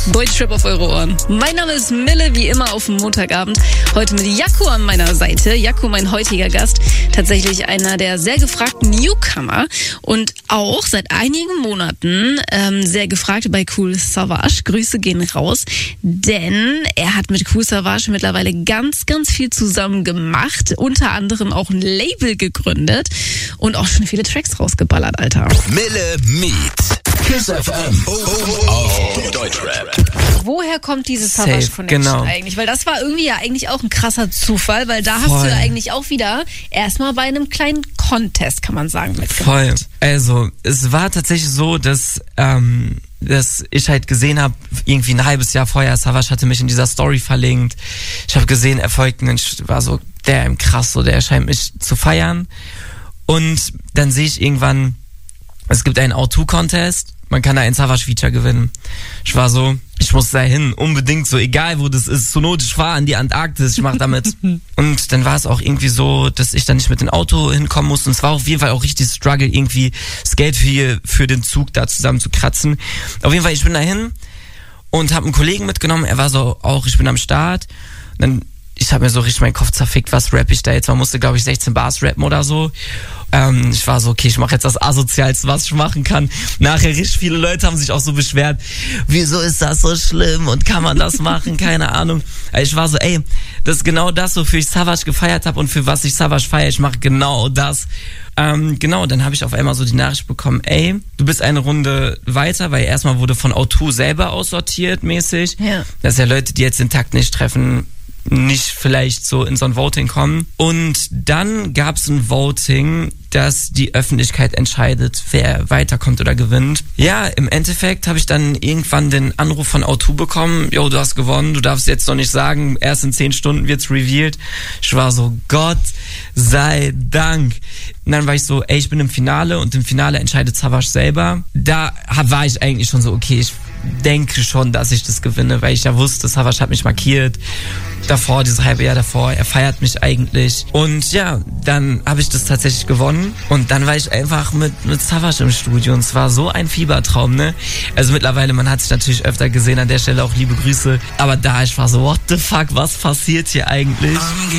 Deutschrap auf eure Ohren. Mein Name ist Mille, wie immer auf dem Montagabend. Heute mit Jaco an meiner Seite. Jaco, mein heutiger Gast, tatsächlich einer der sehr gefragten Newcomer und auch seit einigen Monaten sehr gefragt bei Kool Savas. Grüße gehen raus, denn er hat mit Kool Savas mittlerweile ganz, ganz viel zusammen gemacht. Unter anderem auch ein Label gegründet und auch schon viele Tracks rausgeballert, Alter. Mille Meet. KISS FM auf Deutschrap. Woher kommt diese Savas Connection eigentlich? Weil das war irgendwie ja eigentlich auch ein krasser Zufall, weil da hast du ja eigentlich auch wieder erstmal bei einem kleinen Contest, kann man sagen, mitgemacht. Voll. Also, es war tatsächlich so, dass ich halt gesehen habe, irgendwie ein halbes Jahr vorher, Savas hatte mich in dieser Story verlinkt. Ich habe gesehen, er folgt mir, und ich war so, der krass, so, der scheint mich zu feiern. Und dann sehe ich irgendwann, es gibt einen O2-Contest, man kann da ein Savas-Feature gewinnen. Ich war so, ich muss da hin, unbedingt so, egal wo das ist, zur Not, ich fahre an die Antarktis, ich mach damit. Und dann war es auch irgendwie so, dass ich dann nicht mit dem Auto hinkommen musste. Und es war auf jeden Fall auch richtig Struggle, irgendwie das Geld für den Zug da zusammen zu kratzen. Auf jeden Fall, ich bin da hin und habe einen Kollegen mitgenommen, er war so auch, ich bin am Start. Und dann, ich habe mir so richtig meinen Kopf zerfickt, was rapp ich da jetzt? Man musste, glaube ich, 16 Bars rappen oder so. Ich war so, okay, ich mache jetzt das Asozialste, was ich machen kann. Nachher richtig viele Leute haben sich auch so beschwert, wieso ist das so schlimm und kann man das machen? Keine Ahnung. Ich war so, ey, das ist genau das, wofür ich Savas gefeiert habe und für was ich Savas feiere. Ich mache genau das. Genau, dann habe ich auf einmal so die Nachricht bekommen, ey, du bist eine Runde weiter, weil erstmal wurde von O2 selber aussortiert mäßig. Ja. Das sind ja Leute, die jetzt den Takt nicht treffen, nicht vielleicht so in so ein Voting kommen. Und dann gab es ein Voting, dass die Öffentlichkeit entscheidet, wer weiterkommt oder gewinnt. Ja, im Endeffekt habe ich dann irgendwann den Anruf von O2 bekommen, yo, du hast gewonnen, du darfst jetzt noch nicht sagen, erst in 10 Stunden wird's revealed. Ich war so, Gott sei Dank. Und dann war ich so, ey, ich bin im Finale und im Finale entscheidet Savas selber. Da war ich eigentlich schon so, okay, ich denke schon, dass ich das gewinne, weil ich ja wusste, Savas hat mich markiert. Davor, dieses halbe Jahr davor, er feiert mich eigentlich. Und ja, dann habe ich das tatsächlich gewonnen. Und dann war ich einfach mit Savas im Studio. Und es war so ein Fiebertraum, ne? Also mittlerweile, man hat sich natürlich öfter gesehen, an der Stelle auch liebe Grüße. Aber da, ich war so, what the fuck, was passiert hier eigentlich?